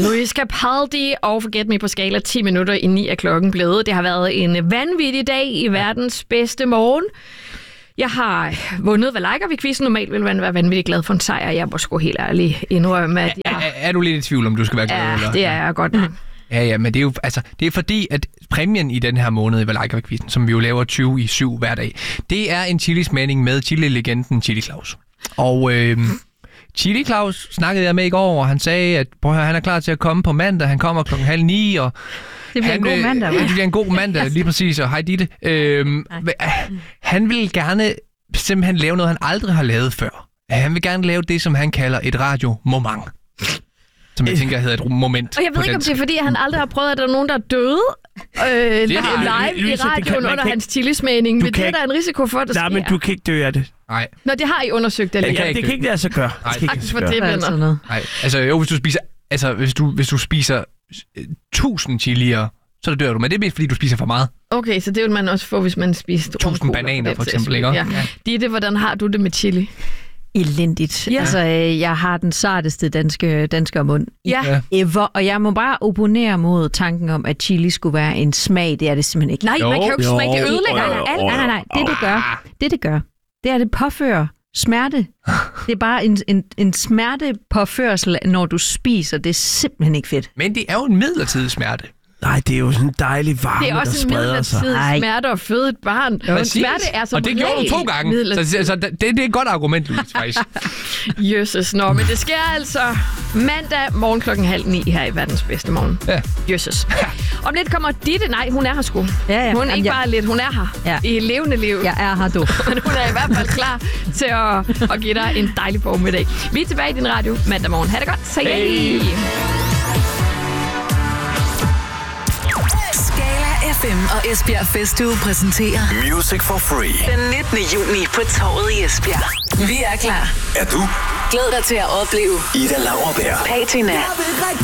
Luis Capaldi og Forget Me på skala 10 minutter i 9 er klokken blevet. Det har været en vanvittig dag i verdens bedste morgen. Jeg har vundet Valaika ved quizzen. Normalt vil man være vanvittigt glad for en sejr. Jeg må sgu helt ærligt indrømme, at jeg... Er du lidt i tvivl, om du skal være glad? Ja, eller? det er jeg godt nok. Ja, men det er jo det er fordi, at præmien i den her måned i Valaika ved quizzen, som vi jo laver 20 i 7 hver dag, det er en chili-smagning med chili-legenden Chili Claus. Og Chili Claus snakkede jeg med i går, og han sagde, at han er klar til at komme på mandag. Han kommer 8:30, og det bliver en god mandag, hva'? Det bliver en god mandag, lige præcis, og hej Ditte. Han vil gerne simpelthen lave noget, han aldrig har lavet før. Han vil gerne lave det, som han kalder et radiomoment. Som jeg tænker hedder et moment. Og jeg ved ikke, om det er, fordi han aldrig har prøvet, at der er nogen, der er døde live i radioen under hans chilismagning. Men det er der en risiko for, at der sker. Nej, men du kan ikke dø af det. Nej. Nå, det har I undersøgt, eller? Det kan ikke lade sig gøre. Tak for det, venner. Nej, altså jo, hvis du spiser 1000 chilier, så dør du. Men det er mest, fordi du spiser for meget. Okay, så det vil man også få, hvis man spiser 1000 bananer, for eksempel, ikke? Ja. Ditte, hvordan har du det med chili? Elendigt. Ja. Altså, jeg har den sarteste danske mund ever, og jeg må bare opponere mod tanken om, at chili skulle være en smag. Det er det simpelthen ikke. Nej, man kan jo ikke smage, det ødelægger. Nej. Det gør, det er, det påfører smerte. Det er bare en smertepåførsel, når du spiser. Det er simpelthen ikke fedt. Men det er jo en midlertidig smerte. Nej, det er jo sådan en dejlig varme, der spreder sig. Det er også en midlertidig smerte at føde et barn. Smerte er som og det gjorde du 2 gange. Så det er et godt argument, Louise, faktisk. Jøsses, men det sker altså mandag morgen 8:30 her i verdens bedste morgen. Ja. Jøsses. Om lidt kommer Ditte. Nej, hun er her sgu. Ja. Hun er ikke bare lidt, hun er her i levende liv. Jeg er her, du. Men hun er i hvert fald klar til at give dig en dejlig formiddag. Vi er tilbage i din radio mandag morgen. Ha' det godt. Se Hey. FM og Esbjerg Festuge præsenterer Music for Free. Den 19. juni på Torvet i Esbjerg. Vi er klar. Er du? Glæd dig til at opleve Ida Lauerberg, Patina,